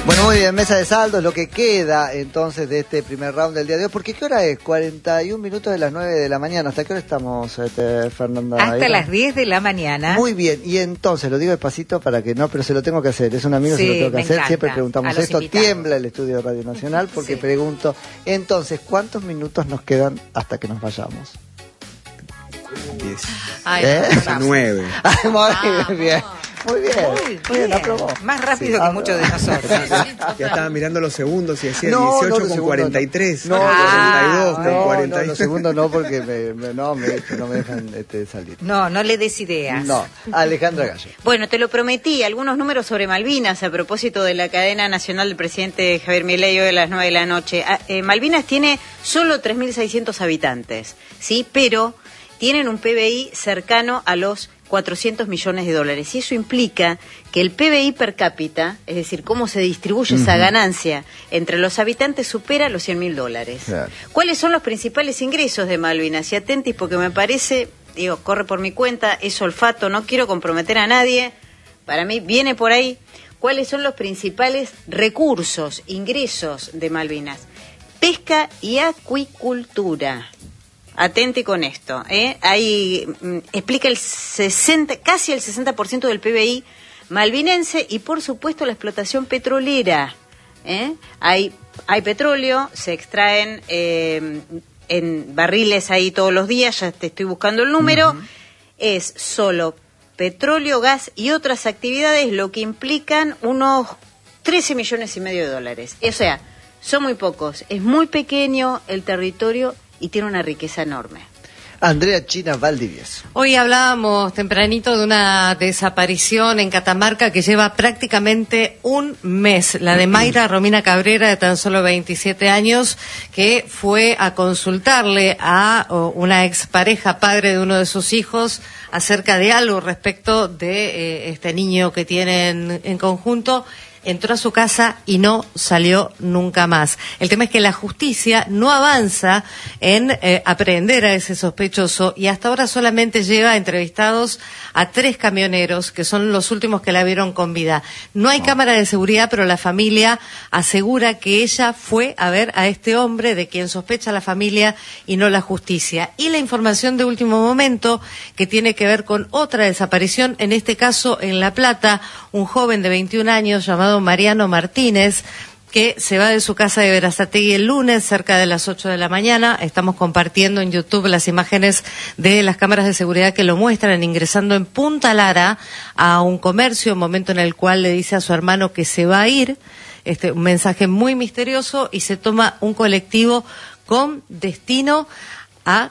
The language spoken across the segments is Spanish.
Bueno, muy bien, mesa de saldos, lo que queda entonces de este primer round del día de hoy, porque ¿qué hora es? 41 minutos de las 9 de la mañana. ¿Hasta qué hora estamos, Fernanda? Hasta las 10 de la mañana. Muy bien, y entonces, lo digo despacito para que no, pero se lo tengo que hacer, es un amigo, sí, se lo tengo que hacer, encanta. siempre preguntamos esto, invitados. Tiembla el estudio de Radio Nacional, porque sí. Pregunto, entonces, ¿cuántos minutos nos quedan hasta que nos vayamos? 10. Ay, 9. Muy bien. Muy bien, aprobó. Más rápido que muchos de nosotros. Ya estaba mirando los segundos y decía No, 18 los con segundos 43, no. 62 con No, 42. los segundos no, porque no me dejan salir. No le des ideas. No, Alejandra Gallo. Bueno, te lo prometí, algunos números sobre Malvinas a propósito de la cadena nacional del presidente Javier Milei hoy a las 9 de la noche. Malvinas tiene solo 3.600 habitantes, ¿sí? Pero tienen un PBI cercano a los 400 millones de dólares. Y eso implica que el PBI per cápita, es decir, cómo se distribuye esa ganancia entre los habitantes, supera los 100.000 dólares. Claro. ¿Cuáles son los principales ingresos de Malvinas? Y atentis, porque me parece, corre por mi cuenta, es olfato, no quiero comprometer a nadie. Para mí viene por ahí. ¿Cuáles son los principales recursos, ingresos de Malvinas? Pesca y acuicultura. Atente con esto, Ahí explica casi el 60% del PBI malvinense y por supuesto la explotación petrolera. Hay petróleo, se extraen en barriles ahí todos los días, ya te estoy buscando el número. Es solo petróleo, gas y otras actividades, lo que implican unos 13 millones y medio de dólares. O sea, son muy pocos, es muy pequeño el territorio y tiene una riqueza enorme. Andrea China Valdivieso. Hoy hablábamos tempranito de una desaparición en Catamarca que lleva prácticamente un mes, la de Mayra Romina Cabrera, de tan solo 27 años, que fue a consultarle a una expareja, padre de uno de sus hijos, acerca de algo respecto de este niño que tienen en conjunto. Entró a su casa y no salió nunca más. El tema es que la justicia no avanza en aprehender a ese sospechoso y hasta ahora solamente lleva entrevistados a 3 camioneros, que son los últimos que la vieron con vida. No hay cámara de seguridad, pero la familia asegura que ella fue a ver a este hombre de quien sospecha la familia y no la justicia. Y la información de último momento, que tiene que ver con otra desaparición, en este caso en La Plata, un joven de 21 años llamado Mariano Martínez, que se va de su casa de Berazategui el lunes cerca de las 8 de la mañana. Estamos compartiendo en YouTube las imágenes de las cámaras de seguridad que lo muestran ingresando en Punta Lara a un comercio, un momento en el cual le dice a su hermano que se va a ir, un mensaje muy misterioso, y se toma un colectivo con destino a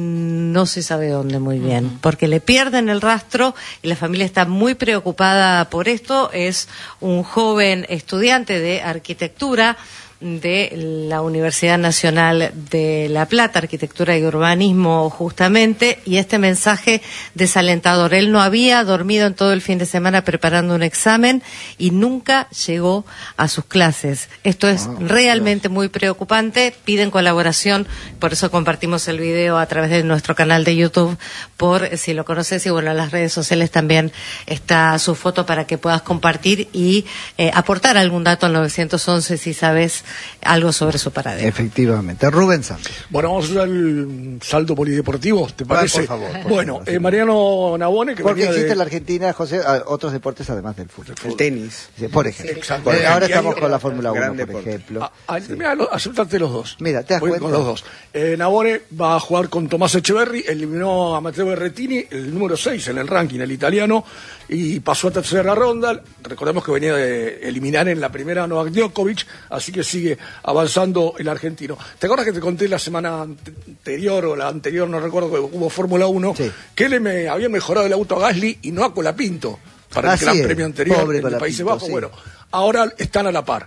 no se sabe dónde muy bien, porque le pierden el rastro y la familia está muy preocupada por esto. Es un joven estudiante de arquitectura de la Universidad Nacional de La Plata, Arquitectura y Urbanismo justamente, y este mensaje desalentador. Él no había dormido en todo el fin de semana preparando un examen y nunca llegó a sus clases. Esto es realmente muy preocupante. Piden colaboración, por eso compartimos el video a través de nuestro canal de YouTube, por si lo conoces, y bueno, en las redes sociales también está su foto para que puedas compartir y aportar algún dato al 911 si sabes algo sobre su paradero. Efectivamente. Rubén Santos. Bueno, vamos a usar el salto polideportivo, ¿te parece? Por favor. Bueno, Mariano Nabone, que porque venía existe de... en la Argentina, José, otros deportes además del fútbol. El tenis. Sí, por ejemplo. Exacto. Ahora estamos con la Fórmula 1, Gran por deporte. ejemplo. Mira, aceptarte los dos. Mira, ¿te das Voy cuenta? con los dos. Nabone va a jugar con Tomás Echeverri, eliminó a Matteo Berrettini, el número 6 en el ranking, el italiano, y pasó a tercera ronda. Recordemos que venía de eliminar en la primera a Novak Djokovic, así que sigue avanzando el argentino. ¿Te acuerdas que te conté la semana anterior o la anterior, no recuerdo, que hubo Fórmula 1, sí, que él había mejorado el auto a Gasly y no a Colapinto para el Gran Premio anterior de Países Bajos? Sí. Bueno, ahora están a la par.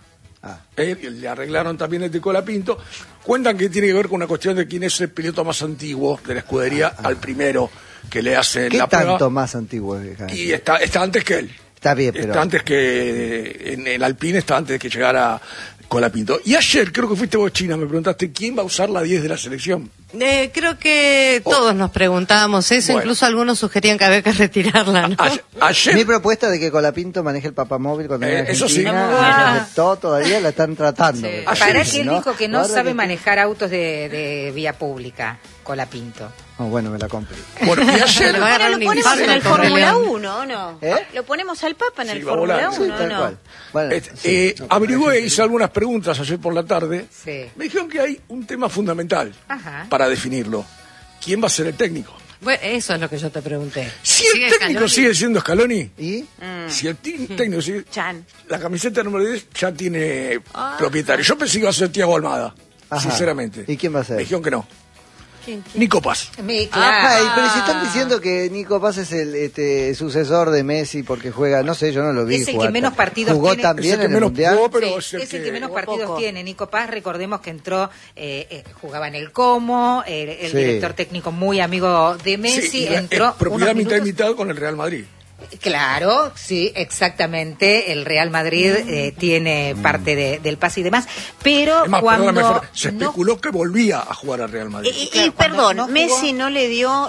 Le arreglaron también el de Colapinto. Cuentan que tiene que ver con una cuestión de quién es el piloto más antiguo de la escudería al primero que le hacen la prueba. ¿Qué tanto más antiguo es Gasly? Y está antes que él. Está bien, pero... Está antes que... En el Alpine está antes de que llegara Colapinto. Y ayer, creo que fuiste vos, China, me preguntaste quién va a usar la 10 de la selección. Creo que todos nos preguntábamos eso, Bueno. incluso algunos sugerían que había que retirarla, ¿no? Ayer, Mi propuesta de que Colapinto maneje el papamóvil cuando viene a eso sí. Argentina, Muy buena. no se aceptó, todavía la están tratando. Sí. me Para parece, que él ¿no? dijo que no Guarda sabe que- manejar autos de vía pública, Colapinto. Oh, bueno, me la compré. bueno, y ayer, Le va a agarrar Bueno, un lo ponemos infarto en el al pobre Fórmula León. 1, ¿o no? ¿Eh? Lo ponemos al Papa en el Sí, va a Fórmula volar. 1, Sí, ¿o tal no? cual. Bueno, averigué, hice algunas preguntas ayer por la tarde. Sí. Me dijeron que hay un tema fundamental Ajá. para definirlo. ¿Quién va a ser el técnico? Bueno, eso es lo que yo te pregunté. Si el técnico Scaloni? sigue siendo Scaloni, ¿y? si el técnico sigue... Chan. La camiseta número 10 ya tiene propietario. Yo pensé que iba a ser Thiago Almada, Ajá. sinceramente. ¿Y quién va a ser? Me dijeron que no. ¿Quién? Nico Paz. Ay, Claro. pero si están diciendo que Nico Paz es el sucesor de Messi porque juega, no sé, yo no lo vi Es el que jugar. menos partidos ¿Jugó tiene. también Es el que en el menos Mundial? jugó, pero Sí, es el que menos partidos poco. tiene. Nico Paz, recordemos que entró, jugaba en el Como, el Sí. director técnico muy amigo de Messi, Sí, y entró propiedad unos mitad y minutos. mitad con el Real Madrid. Claro, sí, exactamente. El Real Madrid tiene parte del pase y demás, pero Es más, cuando perdóname, Fer, se no- especuló que volvía a jugar al Real Madrid. Y Claro, cuando perdón, no jugó- Messi no le dio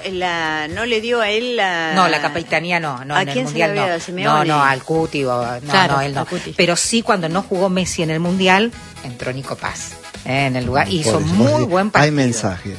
a él la... No, la capitanía no, ¿A en el quién se Mundial le había dado? no. ¿Simeone? No, al Cuti, no, Claro, él no. al Cuti. Pero sí, cuando no jugó Messi en el Mundial, entró Nico Paz en el lugar. Hizo Por eso, muy sí, buen partido. Hay mensajes.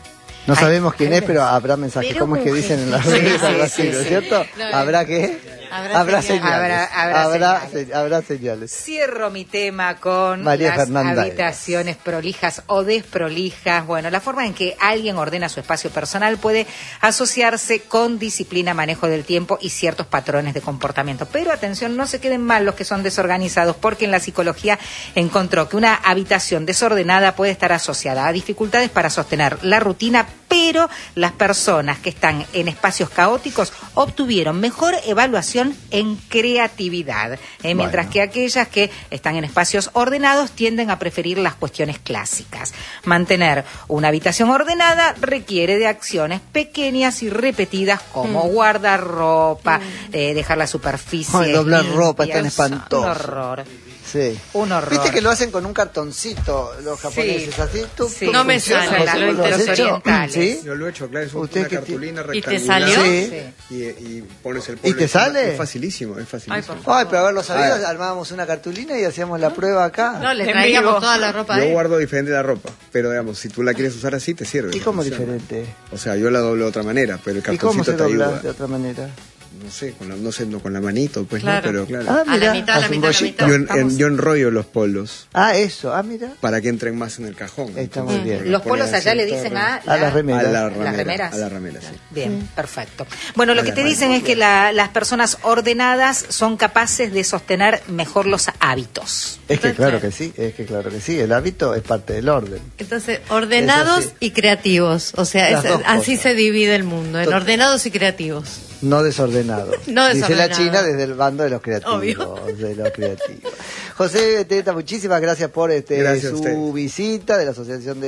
No Hay- sabemos quién hay es, pero habrá mensajes. Pero ¿Cómo es que mujer. dicen en las Sí, redes? sí, Algo así, sí, ¿no es sí. cierto? No, ¿Habrá qué? Habrá señales. Habrá señales. Habrá señales. Cierro mi tema con María las Fernanda habitaciones prolijas o desprolijas. Bueno, la forma en que alguien ordena su espacio personal puede asociarse con disciplina, manejo del tiempo y ciertos patrones de comportamiento. Pero atención, no se queden mal los que son desorganizados, porque en la psicología encontró que una habitación desordenada puede estar asociada a dificultades para sostener la rutina, pero las personas que están en espacios caóticos obtuvieron mejor evaluación en creatividad, mientras Bueno. que aquellas que están en espacios ordenados tienden a preferir las cuestiones clásicas. Mantener una habitación ordenada requiere de acciones pequeñas y repetidas como guardar ropa, dejar la superficie Ay, doblar limpia. ropa, es tan espantoso. Un horror. Sí. Un horror. Viste que lo hacen con un cartoncito los japoneses, Sí. así. Sí. No me funciona? sale, ¿Vos lo lo has los hecho? orientales. ¿Sí? Yo lo he hecho, claro, es ¿Usted una qué cartulina ¿Y te rectangular. salió? Sí. Y pones el ¿Y polvo te encima. sale? Es facilísimo, es facilísimo. Ay, por favor. Ay, pero haberlo sabido, Ah. armábamos una cartulina y hacíamos la prueba acá. No, le En traíamos vivo. toda la ropa a Yo él. guardo diferente la ropa, pero digamos, si tú la quieres usar así, te sirve. ¿Y cómo Funciona. diferente? O sea, yo la doblo de otra manera, pero el ¿Y cómo se cartoncito te dobla ayuda. de otra manera? No sé, con la manito, pues Claro. no, pero claro. Ah, A la mira, mitad, a la hace un mitad, a la bollito. mitad. Yo enrollo los polos Ah, eso, mira. para que entren más en el cajón. Está Entonces, muy bien. Los pones polos allá así le todo dicen alrededor. a A la remera. A la las ramera, remeras. a la remera, sí. Bien, perfecto. Bueno, lo A que la te dicen es que las personas ordenadas son capaces de sostener mejor los hábitos. Es que Entonces- claro que sí, el hábito es parte del orden. Entonces, ordenados Es así. y creativos. O sea, Las dos así cosas. se divide el mundo, en Total. ordenados y creativos. No desordenado. No Dice la desordenado. China desde el bando de los creativos. Obvio. De los creativos. José Teta, muchísimas gracias por Gracias a su usted. visita de la Asociación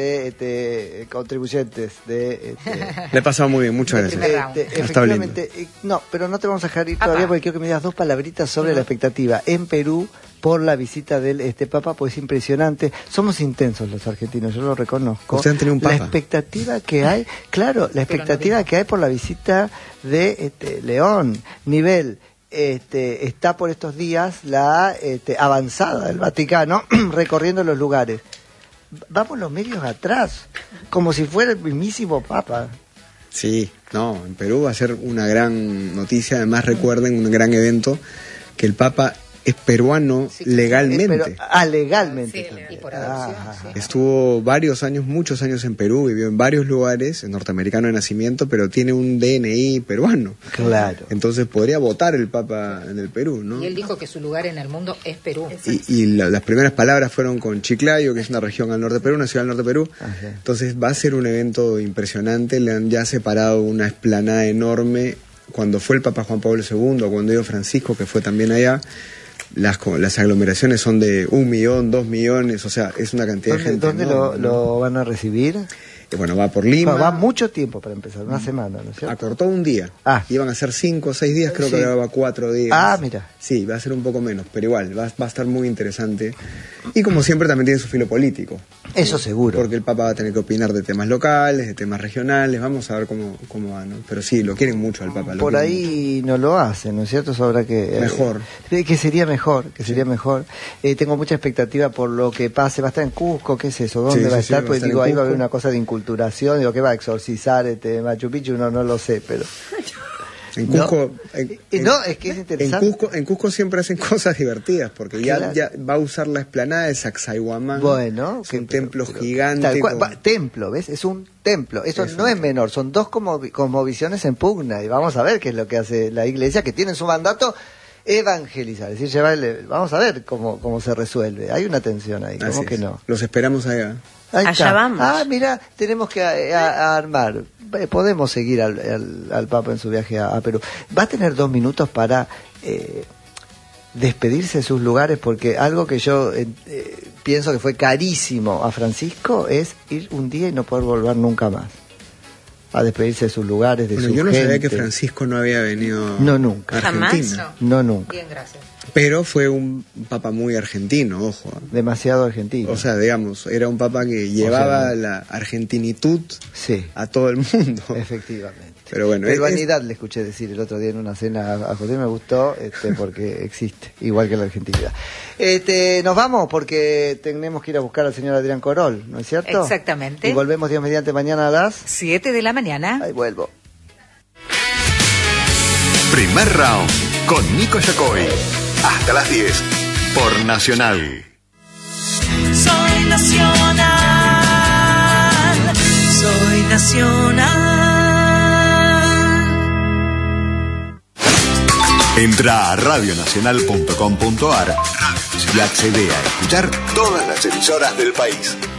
de Contribuyentes. Le he pasado muy bien, muchas De gracias. primer round. Está lindo. Efectivamente, no, pero no te vamos a dejar ir Apa. todavía porque quiero que me digas dos palabritas sobre la expectativa en Perú por la visita del Papa, pues es impresionante. Somos intensos los argentinos, yo lo reconozco. Ustedes han tenido un La papa. expectativa que hay, claro, la expectativa que hay por la visita de León, nivel está por estos días la avanzada del Vaticano recorriendo los lugares. Vamos los medios atrás, como si fuera el mismísimo Papa. Sí, no, en Perú va a ser una gran noticia. Además, recuerden un gran evento que el Papa es peruano legalmente. Legalmente. Sí, también. y por adopción, Ajá. sí. Estuvo varios años, muchos años en Perú, vivió en varios lugares, es norteamericano de nacimiento, pero tiene un DNI peruano. Claro. Entonces podría votar el Papa en el Perú, ¿no? Y él dijo que su lugar en el mundo es Perú. Las primeras palabras fueron con Chiclayo, que es una región al norte de Perú, una ciudad al norte de Perú. Ajá. Entonces va a ser un evento impresionante. Le han ya separado una explanada enorme. Cuando fue el Papa Juan Pablo II, o cuando iba Francisco, que fue también allá, las aglomeraciones son de 1 millón, 2 millones, o sea, es una cantidad de gente. ¿Dónde enorme, ¿no? lo van a recibir? Bueno, va por Lima. Va mucho tiempo para empezar, una semana, ¿no es cierto? Acortó un día. Ah. Iban a ser 5 o 6 días, creo Sí. que ahora va 4 días. Ah, mira. Sí, va a ser un poco menos, pero igual, va a estar muy interesante. Y como siempre también tiene su filo político. Eso seguro. Porque el Papa va a tener que opinar de temas locales, de temas regionales, vamos a ver cómo va, ¿no? Pero sí, lo quieren mucho al Papa. Por ahí no lo hacen, ¿no es cierto? Eso habrá que... Mejor. Que sería mejor. Tengo mucha expectativa por lo que pase. ¿Va a estar en Cusco? ¿Qué es eso? ¿Dónde va a estar? Pues digo, ahí va a haber una cosa de inculturación. Digo, ¿qué va a exorcizar Machu Picchu? No lo sé, pero... En Cusco, no, es que es interesante. En Cusco siempre hacen cosas divertidas, porque claro. ya va a usar la explanada de Sacsayhuamán. Bueno, es un templo gigante. Templo, ¿ves? Es un templo. Eso no es menor, son dos cosmovisiones en pugna. Y vamos a ver qué es lo que hace la iglesia, que tiene su mandato evangelizar. Es decir, vamos a ver cómo se resuelve. Hay una tensión ahí, ¿cómo que no? Los esperamos allá. Allá vamos. Mira, tenemos que armar. Podemos seguir al Papa en su viaje a Perú. Va a tener 2 minutos para despedirse de sus lugares, porque algo que yo pienso que fue carísimo a Francisco es ir un día y no poder volver nunca más. A despedirse de sus lugares, de su gente. Yo no sabía que Francisco no había venido nunca. a Argentina. ¿Jamás? No, nunca. Bien, gracias. Pero fue un papa muy argentino, ojo. Demasiado argentino. O sea, digamos, era un papa que llevaba la argentinitud a todo el mundo. Efectivamente. Pero bueno, peruanidad le escuché decir el otro día en una cena a José, me gustó porque existe, igual que la argentinidad. Nos vamos porque tenemos que ir a buscar al señor Adrián Corol, ¿no es cierto? Exactamente. Y volvemos Dios mediante mañana a las 7 de la mañana. Ahí vuelvo. Primer round con Nico Yacoy. Hasta las 10 por Nacional. Soy Nacional. Soy Nacional. Entra a radionacional.com.ar y accede a escuchar todas las emisoras del país.